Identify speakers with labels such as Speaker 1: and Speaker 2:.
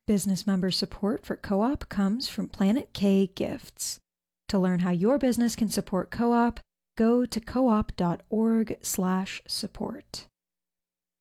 Speaker 1: Business member support for Co-op comes from Planet K Gifts. To learn how your business can support Co-op, go to coop.org/support.